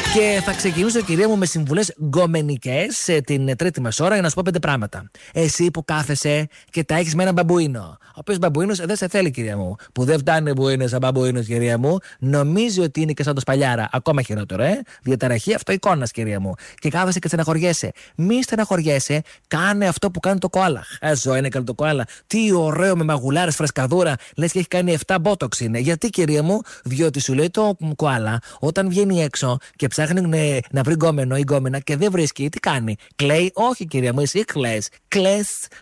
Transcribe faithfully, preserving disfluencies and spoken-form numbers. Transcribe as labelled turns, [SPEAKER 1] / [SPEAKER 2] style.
[SPEAKER 1] Και θα ξεκινήσω, κυρία μου, με συμβουλές γκομενικές την τρίτη μας ώρα για να σου πω πέντε πράγματα. Εσύ που κάθεσαι και τα έχεις με έναν μπαμπουίνο, ο οποίος μπαμπουίνος δεν σε θέλει, κυρία μου, που δεν φτάνει που είναι σαν μπαμπουίνος, κυρία μου, νομίζει ότι είναι και σαν το σπαλιάρα. Ακόμα χειρότερο, ε. Διαταραχή αυτοεικόνας, κυρία μου. Και κάθεσαι και στεναχωριέσαι. Μη στεναχωριέσαι, κάνε αυτό που κάνει το κοάλα. Χαζό είναι καλό το κοάλα. Τι ωραίο με μαγουλάρες, φρεσκαδούρα. Λες και έχει κάνει επτά μπότοξ είναι. Γιατί, κυρία μου, διότι σου λέει το κοάλα, όταν βγαίνει έξω και ψάχνει ναι, να βρει γκόμενο ή γκόμενα και δεν βρίσκει, τι κάνει? Κλαίει? Όχι, κυρία μου, εσύ κλαις. Κλαις